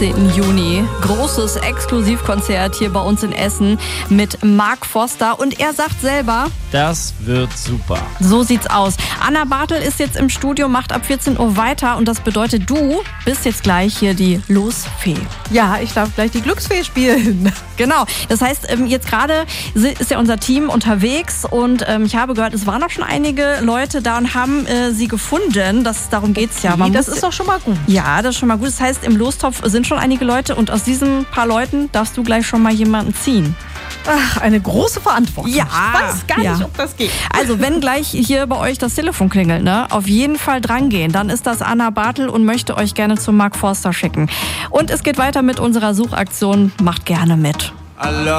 18. Juni. Großes Exklusivkonzert hier bei uns in Essen mit Mark Foster. Und er sagt selber, das wird super. So sieht's aus. Anna Bartel ist jetzt im Studio, macht ab 14 Uhr weiter. Und das bedeutet, du bist jetzt gleich hier die Losfee. Ja, ich darf gleich die Glücksfee spielen. Genau. Das heißt, jetzt gerade ist ja unser Team unterwegs. Und ich habe gehört, es waren auch schon einige Leute da und haben sie gefunden. Darum geht's ja. Das ist doch schon mal gut. Ja, das ist schon mal gut. Das heißt, im Lostopf sind schon einige Leute. Und aus diesen paar Leuten darfst du gleich schon mal jemanden ziehen. Ach, eine große Verantwortung. Ja, ich weiß gar nicht, ob das geht. Also, wenn gleich hier bei euch das Telefon klingelt, ne, auf jeden Fall drangehen. Dann ist das Anna Bartel und möchte euch gerne zu Mark Forster schicken. Und es geht weiter mit unserer Suchaktion. Macht gerne mit.